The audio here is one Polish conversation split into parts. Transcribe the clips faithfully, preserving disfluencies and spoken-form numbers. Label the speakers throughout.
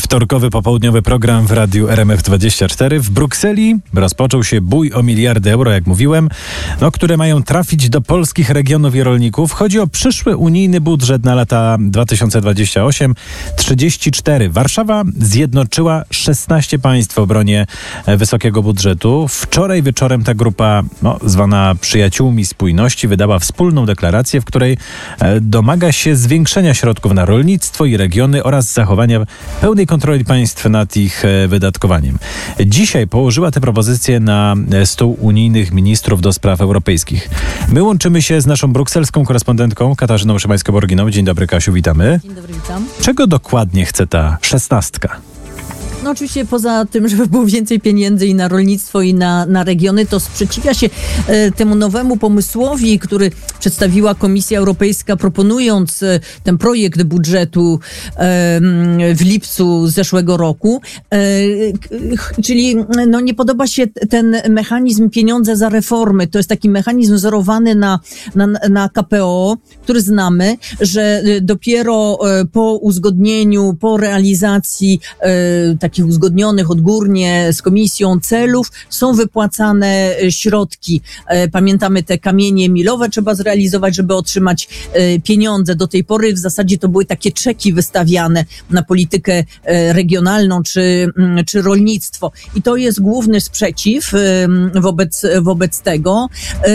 Speaker 1: Wtorkowy popołudniowy program w radiu R M F dwadzieścia cztery. W Brukseli rozpoczął się bój o miliardy euro, jak mówiłem, no, które mają trafić do polskich regionów i rolników. Chodzi o przyszły unijny budżet na lata dwa tysiące dwudziesty ósmy do trzydziestego czwartego. Warszawa zjednoczyła szesnaście państw w obronie wysokiego budżetu. Wczoraj wieczorem ta grupa, no, zwana Przyjaciółmi Spójności, wydała wspólną deklarację, w której domaga się zwiększenia środków na rolnictwo i regiony oraz zachowania pełnej kontroli państw nad ich wydatkowaniem. Dzisiaj położyła te propozycje na stół unijnych ministrów do spraw europejskich. My łączymy się z naszą brukselską korespondentką Katarzyną Szymańską-Borginą. Dzień dobry, Kasiu, witamy.
Speaker 2: Dzień dobry, witam.
Speaker 1: Czego dokładnie chce ta szesnastka?
Speaker 2: No oczywiście poza tym, żeby było więcej pieniędzy i na rolnictwo, i na, na regiony, to sprzeciwia się e, temu nowemu pomysłowi, który przedstawiła Komisja Europejska, proponując e, ten projekt budżetu e, w lipcu zeszłego roku. E, k, czyli no, nie podoba się ten mechanizm pieniądze za reformy. To jest taki mechanizm wzorowany na, na, na K P O, który znamy, że dopiero e, po uzgodnieniu, po realizacji e, takich uzgodnionych odgórnie z komisją celów są wypłacane środki. Pamiętamy, te kamienie milowe trzeba zrealizować, żeby otrzymać pieniądze. Do tej pory w zasadzie to były takie czeki wystawiane na politykę regionalną czy, czy rolnictwo. I to jest główny sprzeciw wobec, wobec tego.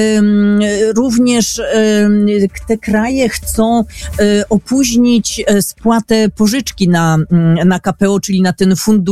Speaker 2: Również te kraje chcą opóźnić spłatę pożyczki na, na K P O, czyli na ten fundusz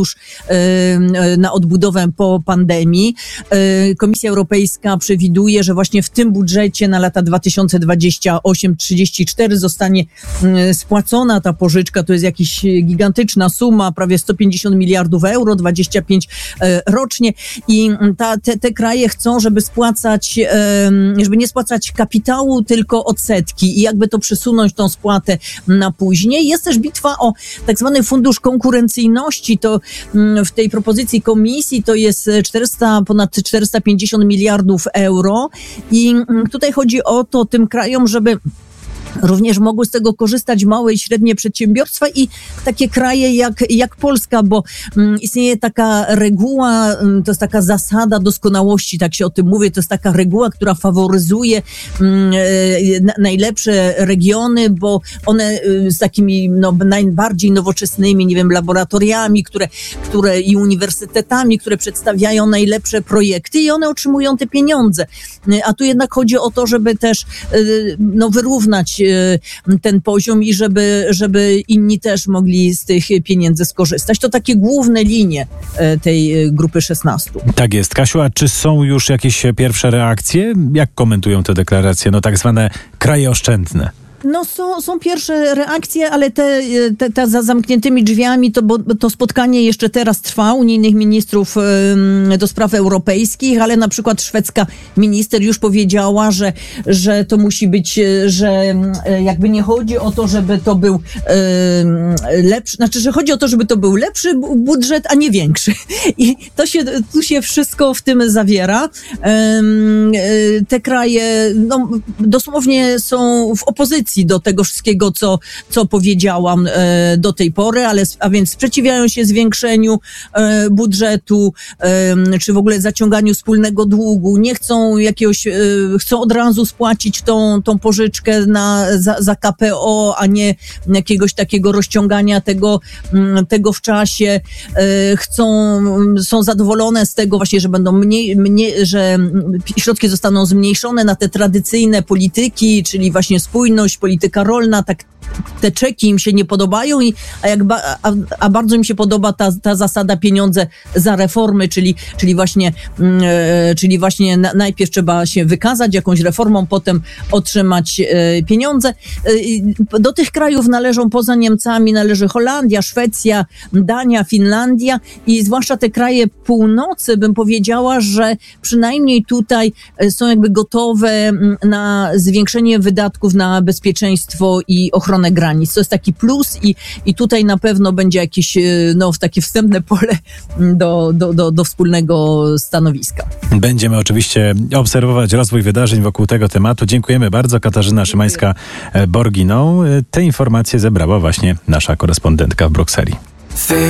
Speaker 2: na odbudowę po pandemii. Komisja Europejska przewiduje, że właśnie w tym budżecie na lata dwa tysiące dwudziesty ósmy do trzydziestego czwartego zostanie spłacona ta pożyczka. To jest jakaś gigantyczna suma, prawie sto pięćdziesiąt miliardów euro, dwadzieścia pięć rocznie. I ta, te, te kraje chcą, żeby spłacać, żeby nie spłacać kapitału, tylko odsetki i jakby to przesunąć tą spłatę na później. Jest też bitwa o tak zwany fundusz konkurencyjności. To w tej propozycji komisji to jest czterysta, ponad czterysta pięćdziesiąt miliardów euro i tutaj chodzi o to tym krajom, żeby również mogły z tego korzystać małe i średnie przedsiębiorstwa i takie kraje jak, jak Polska, bo um, istnieje taka reguła, um, to jest taka zasada doskonałości, tak się o tym mówi, to jest taka reguła, która faworyzuje um, na, najlepsze regiony, bo one um, z takimi no, najbardziej nowoczesnymi, nie wiem, laboratoriami, które, które i uniwersytetami, które przedstawiają najlepsze projekty i one otrzymują te pieniądze. A tu jednak chodzi o to, żeby też no, wyrównać ten poziom i żeby, żeby inni też mogli z tych pieniędzy skorzystać. To takie główne linie tej grupy szesnastu.
Speaker 1: Tak jest. Kasiu, a czy są już jakieś pierwsze reakcje? Jak komentują te deklaracje? No tak zwane kraje oszczędne.
Speaker 2: No są, są pierwsze reakcje, ale te, te, te za zamkniętymi drzwiami, to, bo to spotkanie jeszcze teraz trwa unijnych ministrów y, do spraw europejskich, ale na przykład szwedzka minister już powiedziała, że, że to musi być, że y, jakby nie chodzi o to, żeby to był y, lepszy, znaczy, że chodzi o to, żeby to był lepszy budżet, a nie większy. I to się, tu się wszystko w tym zawiera. Y, y, te kraje no, dosłownie są w opozycji do tego wszystkiego, co, co powiedziałam e, do tej pory, ale a więc sprzeciwiają się zwiększeniu e, budżetu, e, czy w ogóle zaciąganiu wspólnego długu. Nie chcą jakiegoś, e, chcą od razu spłacić tą, tą pożyczkę na, za, za K P O, a nie jakiegoś takiego rozciągania tego, m, tego w czasie. E, chcą, są zadowolone z tego właśnie, że będą mniej, mniej, że środki zostaną zmniejszone na te tradycyjne polityki, czyli właśnie spójność, polityka rolna, tak te czeki im się nie podobają, i, a, jak ba, a, a bardzo im się podoba ta, ta zasada pieniądze za reformy, czyli, czyli właśnie, e, czyli właśnie na, najpierw trzeba się wykazać jakąś reformą, potem otrzymać e, pieniądze. E, do tych krajów należą poza Niemcami, należy Holandia, Szwecja, Dania, Finlandia i zwłaszcza te kraje północy, bym powiedziała, że przynajmniej tutaj są jakby gotowe na zwiększenie wydatków na bezpieczeństwo i ochronę granic. To jest taki plus i, i tutaj na pewno będzie jakieś no, takie wstępne pole do, do, do, do wspólnego stanowiska.
Speaker 1: Będziemy oczywiście obserwować rozwój wydarzeń wokół tego tematu. Dziękujemy bardzo. Katarzyna Szymańska-Borginą. Te informacje zebrała właśnie nasza korespondentka w Brukseli.